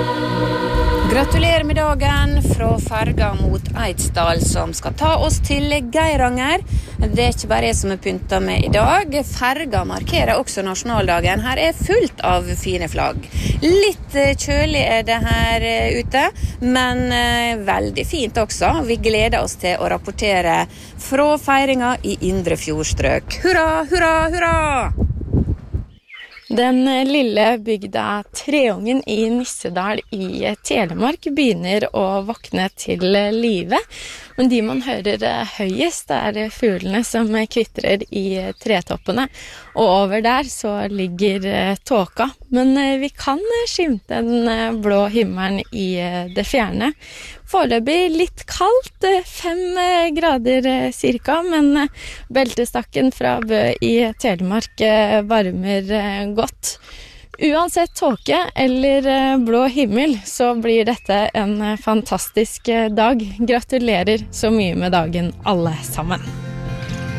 Gratulerer med dagen fra ferga mot Eidsdal som skal ta oss til Geiranger. Det er ikke bare jeg som er pyntet med i dag. Ferga markerer også nasjonaldagen. Her er fullt av fine flagg. Litt kjølig er det her ute, men veldig fint også. Vi gleder oss til å rapportere fra feiringen i Indre Fjordstrøk. Hurra, hurra, hurra! Den lille bygda Treungen i Nissedal i Telemark begynner å våkne til live. Men de man hører høyest er fuglene som kvitrer i tretoppene. Og over der så ligger tåka. Men vi kan skimte den blå himmelen i det fjerne. Foreløpig litt kaldt, 5 grader cirka, men beltestakken fra Bø i Telemark varmer godt. Uansett tåke eller blå himmel, så blir dette en fantastisk dag. Gratulerer så mye med dagen alle sammen.